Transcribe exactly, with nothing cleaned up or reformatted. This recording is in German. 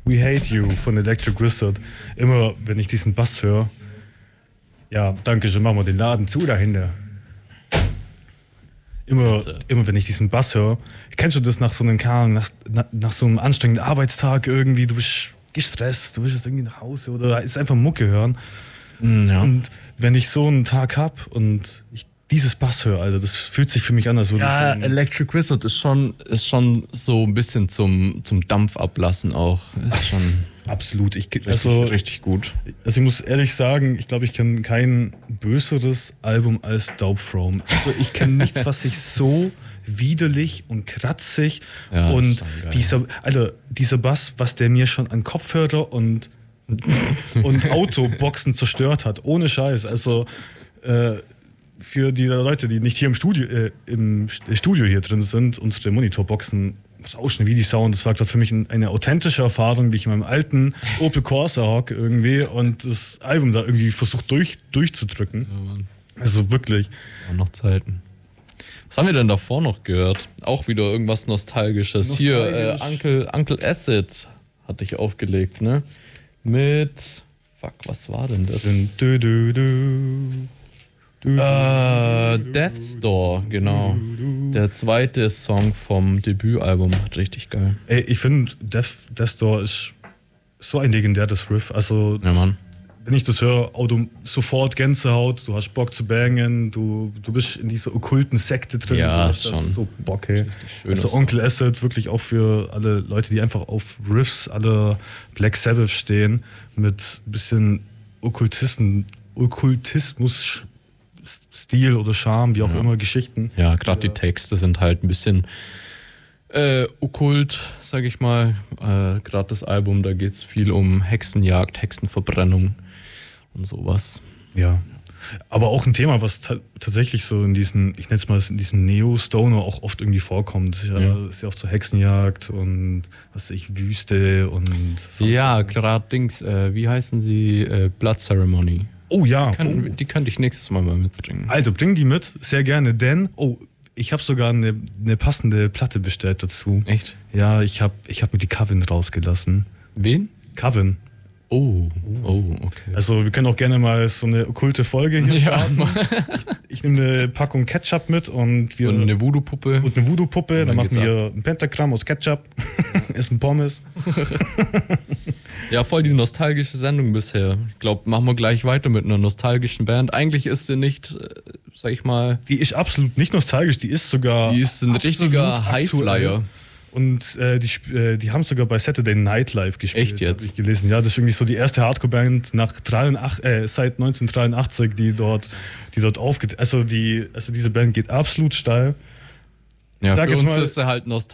We Hate You von Electric Wizard. Immer, wenn ich diesen Bass höre, ja, danke schön, machen wir den Laden zu dahinter. Immer, immer wenn ich diesen Bass höre, kennst du das nach so einem Karl, nach, nach, nach so einem anstrengenden Arbeitstag irgendwie, du bist gestresst, du willst jetzt irgendwie nach Hause oder ist einfach Mucke hören. Mm, ja. Und wenn ich so einen Tag hab und ich dieses Bass höre, Alter, das fühlt sich für mich an, als würde ja, ich... Electric Wizard ist schon, ist schon so ein bisschen zum, zum Dampf ablassen auch. Ist schon absolut. Ich, richtig, also, richtig gut. Also ich muss ehrlich sagen, ich glaube, ich kenne kein böseres Album als Dope Throne. Also ich kenne nichts, was sich so widerlich und kratzig ja, und dieser, Alter, dieser Bass, was der mir schon an Kopfhörer und, und Autoboxen zerstört hat, ohne Scheiß. Also äh, für die Leute, die nicht hier im Studio, äh, im Studio hier drin sind, unsere Monitorboxen rauschen wie die Sound. Das war gerade für mich eine authentische Erfahrung, wie ich in meinem alten Opel Corsa hocke irgendwie und das Album da irgendwie versucht durch, durchzudrücken. Ja, also wirklich. Das waren noch Zeiten. Was haben wir denn davor noch gehört? Auch wieder irgendwas Nostalgisches. Nostalgisch. Hier, äh, Uncle, Uncle Acid hatte ich aufgelegt, ne? Mit... Fuck, was war denn das? Du, du, du. Du, äh, Death Store, genau. Der zweite Song vom Debütalbum, richtig geil. Ey, ich finde, Death, Death Store ist so ein legendäres Riff. Also, ja, Mann. Wenn ich das höre, Auto, sofort Gänsehaut, du hast Bock zu bangen, du, du bist in dieser okkulten Sekte drin. Ja, du hast schon. Das so Bock, ey. Also Onkel Acid wirklich auch für alle Leute, die einfach auf Riffs aller Black Sabbath stehen, mit ein bisschen Okkultisten, Okkultismus Stil oder Charme, wie auch ja. immer, Geschichten. Ja, gerade die Texte sind halt ein bisschen äh, okkult, sag ich mal. Äh, gerade das Album, da geht es viel um Hexenjagd, Hexenverbrennung und sowas. Ja, aber auch ein Thema, was ta- tatsächlich so in diesen, ich nenne es mal in diesem Neo-Stoner auch oft irgendwie vorkommt. Ja, ja. Ist ja oft so Hexenjagd und was weiß ich, Wüste und... Ja, gerade Dings, äh, wie heißen sie? Äh, Blood Ceremony. Oh ja. Die, kann, oh. die könnte ich nächstes Mal mal mitbringen. Also bring die mit, sehr gerne, denn, oh, ich habe sogar eine, eine passende Platte bestellt dazu. Echt? Ja, ich habe ich hab mir die Coven rausgelassen. Wen? Coven. Oh, oh, okay. Also wir können auch gerne mal so eine okkulte Folge hier starten. Ja. Ich, ich nehme eine Packung Ketchup mit und wir... Und eine Voodoo-Puppe. Und eine Voodoo-Puppe, dann, dann machen wir ab. ein Pentagramm aus Ketchup, essen Pommes. Ja, voll die nostalgische Sendung bisher. Ich glaube, machen wir gleich weiter mit einer nostalgischen Band. Eigentlich ist sie nicht, sag ich mal... Die ist absolut nicht nostalgisch, die ist sogar... Die ist ein richtiger Highflyer. Und äh, die, äh, die haben sogar bei Saturday Night Live gespielt. Echt jetzt? Hab ich gelesen. Ja, das ist irgendwie so die erste Hardcore-Band nach dreiundachtzig, äh, seit neunzehnhundertdreiundachtzig, die dort, die dort aufgeht. Also, die, also diese Band geht absolut steil. Ja, für uns mal, ist sie halt nostalgisch.